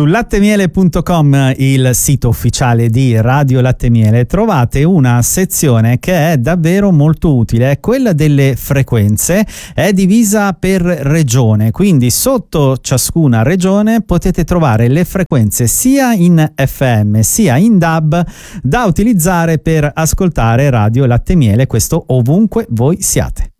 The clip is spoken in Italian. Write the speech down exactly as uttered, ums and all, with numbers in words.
Su lattemiele punto com, il sito ufficiale di Radio Latte Miele, trovate una sezione che è davvero molto utile, è quella delle frequenze, è divisa per regione, quindi sotto ciascuna regione potete trovare le frequenze sia in F M sia in D A B da utilizzare per ascoltare Radio Latte Miele, questo ovunque voi siate.